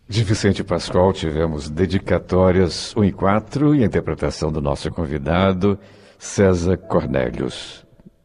De Vicente Pascoal tivemos dedicatórias 1 e 4 e a interpretação do nosso convidado, César Cornélios.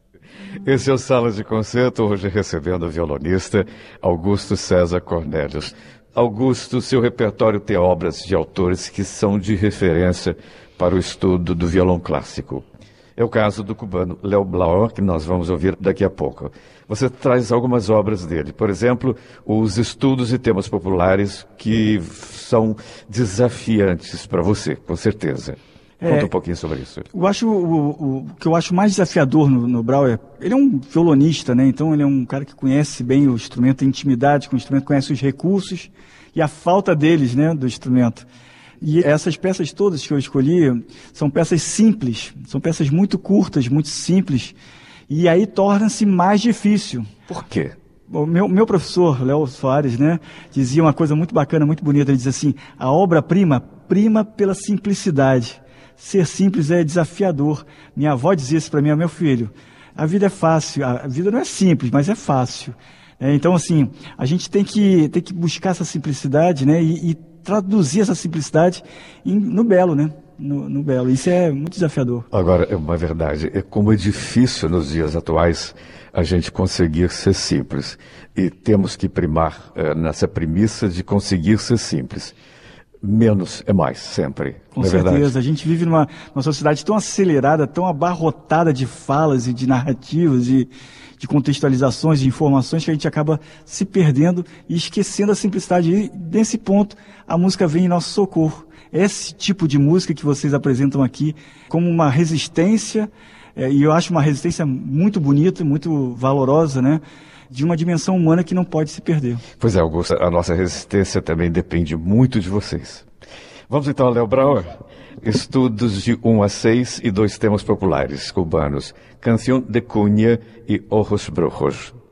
Esse é o Sala de Concerto, hoje recebendo o violonista Augusto César Cornélios. Augusto, seu repertório tem obras de autores que são de referência para o estudo do violão clássico. É o caso do cubano Léo Blauer, que nós vamos ouvir daqui a pouco. Você traz algumas obras dele, por exemplo, os estudos e temas populares que são desafiantes para você, com certeza. Conta um pouquinho sobre isso. Eu acho o que eu acho mais desafiador no Brauer, ele é um violonista, né? Então ele é um cara que conhece bem o instrumento, tem intimidade com o instrumento, conhece os recursos e a falta deles, né, do instrumento. E essas peças todas que eu escolhi são peças simples, são peças muito curtas, muito simples, e aí torna-se mais difícil. Por quê? O meu professor, Léo Soares, né, dizia uma coisa muito bacana, muito bonita. Ele diz assim: a obra-prima prima pela simplicidade. Ser simples é desafiador. Minha avó dizia isso para mim: meu filho, a vida é fácil, a vida não é simples, mas é fácil. Então, assim, a gente tem que buscar essa simplicidade, né, e traduzir essa simplicidade no belo, né? No belo. Isso é muito desafiador. Agora, é uma verdade. Como é difícil nos dias atuais a gente conseguir ser simples. E temos que primar nessa premissa de conseguir ser simples. Menos é mais, sempre. Com certeza. A gente vive numa sociedade tão acelerada, tão abarrotada de falas e de narrativas e de contextualizações, de informações, que a gente acaba se perdendo e esquecendo a simplicidade. E nesse ponto, a música vem em nosso socorro. Esse tipo de música que vocês apresentam aqui como uma resistência, e eu acho uma resistência muito bonita, muito valorosa, né? De uma dimensão humana que não pode se perder. Pois é, Augusto, a nossa resistência também depende muito de vocês. Vamos então, Léo Brauer. Estudos de 1 a 6 e 2 temas populares cubanos. Canción de Cuña e Ojos Brujos.